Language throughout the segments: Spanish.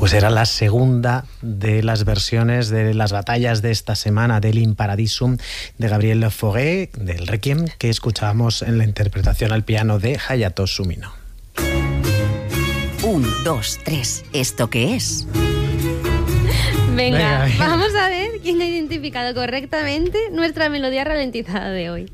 Pues era la segunda de las versiones de las batallas de esta semana del In Paradisum de Gabriel Fauré, del Requiem, que escuchábamos en la interpretación al piano de Hayato Sumino. 1, 2, 3. ¿Esto qué es? Venga, vamos a ver quién ha identificado correctamente nuestra melodía ralentizada de hoy.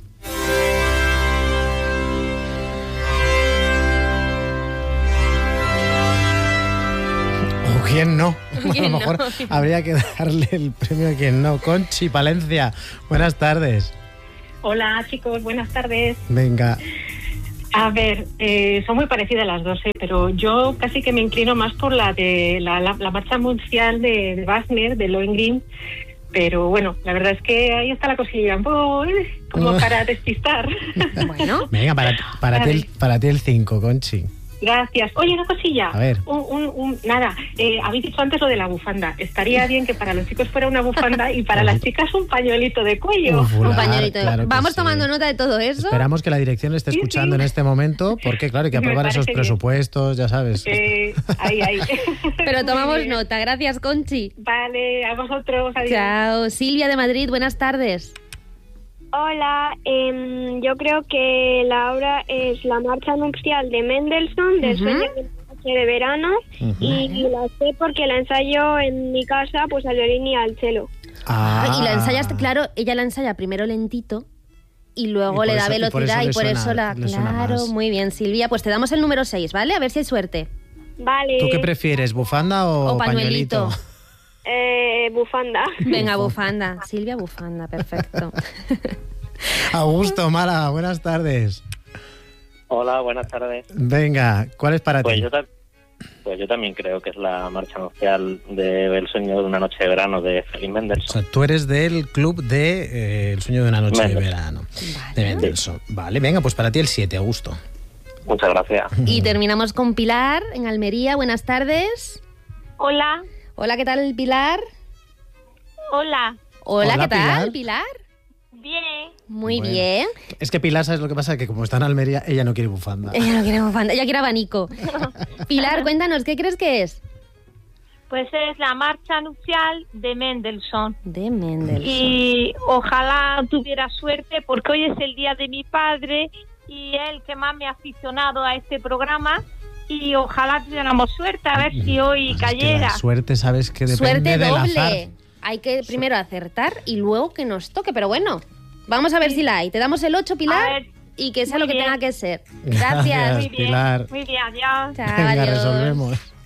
¿O quién no? ¿Quién a lo mejor no? habría que darle el premio a quien no. Conchi Palencia, buenas tardes. Hola chicos, buenas tardes. Venga. A ver, son muy parecidas las dos, pero yo casi que me inclino más por la de la marcha mundial de Wagner, de Lohengrin, pero bueno, la verdad es que ahí está la cosilla, un poco como para despistar. Bueno. Venga, para ti el 5, Conchi. Gracias. Oye, una cosilla. A ver. Nada, habéis dicho antes lo de la bufanda. Estaría bien que para los chicos fuera una bufanda y para las chicas un pañuelito de cuello. Un pañuelito. Claro Vamos sí. tomando nota de todo eso. Esperamos que la dirección esté escuchando en este momento, porque claro, hay que aprobar esos presupuestos, ya sabes. Ahí. Pero tomamos nota. Gracias, Conchi. Vale, a vosotros. Adiós. Chao. Silvia de Madrid, buenas tardes. Hola, yo creo que la obra es la marcha nupcial de Mendelssohn, del sueño de la noche de verano, y la sé porque la ensayo en mi casa, pues al violín y al cello. Y la ensayaste, claro, ella la ensaya primero lentito y luego le da velocidad y por eso la... Claro, muy bien, Silvia. Pues te damos el número 6, ¿vale? A ver si hay suerte. Vale. ¿Tú qué prefieres, bufanda o pañuelito? Bufanda. Venga, bufanda. Silvia, bufanda, perfecto. Augusto, Málaga, buenas tardes. Hola, buenas tardes. Venga, ¿cuál es para ti? Yo también creo que es la marcha nupcial de El sueño de una noche de verano de Felix Mendelssohn. O sea, tú eres del club de El sueño de una noche de verano. Vale. De Mendelssohn. Vale, venga, pues para ti el 7, Augusto. Muchas gracias. Y terminamos con Pilar, en Almería. Buenas tardes. Hola. Hola, ¿qué tal, Pilar? Hola. Hola, Hola, ¿qué tal, Pilar? Bien. Muy Bueno. bien. Es que Pilar, ¿sabes lo que pasa? Que como está en Almería, ella no quiere bufanda. Ella no quiere bufanda, ella quiere abanico. Pilar, cuéntanos, ¿qué crees que es? Pues es la marcha nupcial de Mendelssohn. De Mendelssohn. Y ojalá tuviera suerte porque hoy es el día de mi padre y él que más me ha aficionado a este programa. Y ojalá tuviéramos suerte, a ver si hoy Pues es que cayera. la suerte, sabes que depende Suerte del azar. doble. Hay que primero acertar y luego que nos toque. Pero bueno, vamos a ver si la hay. Te damos el 8, A Pilar, ver, y que sea muy lo que bien. tenga que ser. Gracias. muy bien, Pilar. muy bien, adiós. Chao, Venga, adiós. resolvemos.